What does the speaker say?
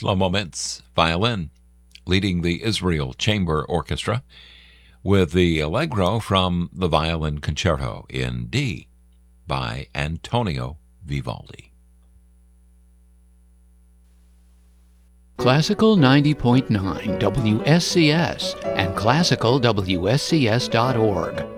Shlomo Mintz, violin, leading the Israel Chamber Orchestra with the Allegro from the Violin Concerto in D by Antonio Vivaldi. Classical 90.9 WSCS and classicalwscs.org